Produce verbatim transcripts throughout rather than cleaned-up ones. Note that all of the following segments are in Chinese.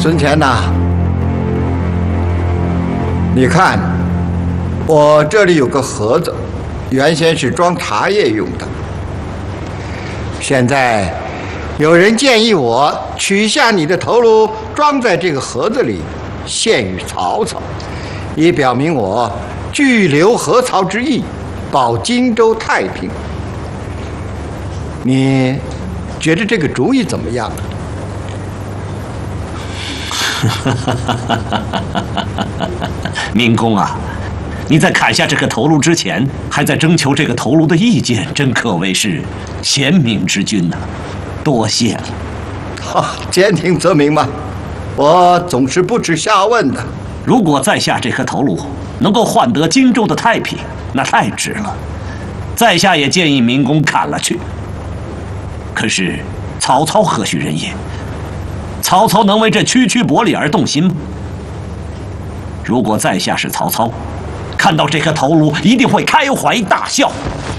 孙乾呐，你看，我这里有个盒子，原先是装茶叶用的。现在有人建议我取下你的头颅，装在这个盒子里，献与曹操，以表明我拒留河曹之意，保荆州太平。你觉得这个主意怎么样？ 明公啊，你在砍下这颗头颅之前，还在征求这个头颅的意见，真可谓是贤明之君呐、啊！多谢了。 哈，兼听则明嘛，我总是不耻下问的。 如果在下这颗头颅能够换得荆州的太平，那太值了。在下也建议明公砍了去。可是曹操何许人也？曹操能为这区区薄礼而动心吗？如果在下是曹操，看到这颗头颅一定会开怀大笑。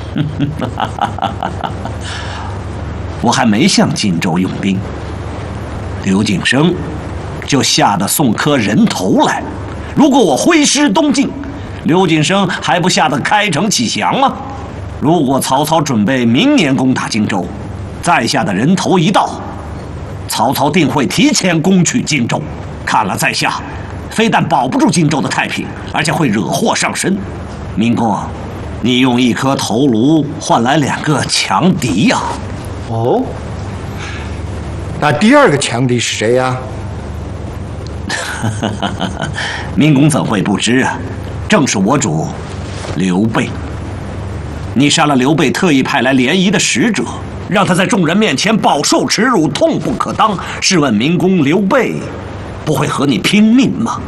我还没向荆州用兵，刘景升就吓得送颗人头来。如果我挥师东进，刘景升还不吓得开城起降吗？如果曹操准备明年攻打荆州，在下的人头一到，曹操定会提前攻取荆州。看了在下，非但保不住荆州的太平，而且会惹祸上身。明公，你用一颗头颅换来两个强敌呀、啊！ 哦，那第二个强敌是谁呀？ 明公怎会不知啊？正是我主刘备。你杀了刘备特意派来联谊的使者，让他在众人面前饱受耻辱，痛不可当。试问明公，刘备不会和你拼命吗？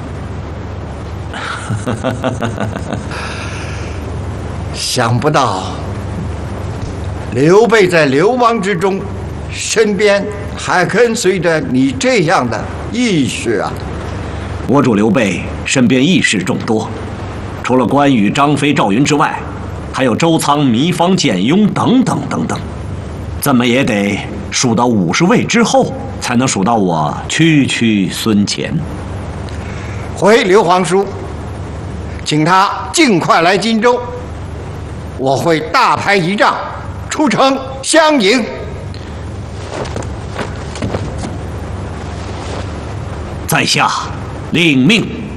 想不到刘备在流亡之中，身边还跟随着你这样的义士啊！ 我主刘备身边义士众多，除了关羽、张飞、赵云之外，还有周仓、糜芳、简雍等等等等，怎么也得数到五十位之后，才能数到我区区孙乾。 回刘皇叔，请他尽快来荆州，我会大排仪仗，出城相迎。 在下领命。